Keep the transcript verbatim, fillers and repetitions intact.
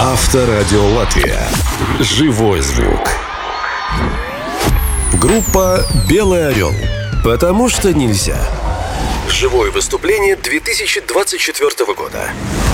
Авторадио Латвия. Живой звук. Группа «Белый орел». Потому что нельзя. Живое выступление две тысячи двадцать четвёртого года.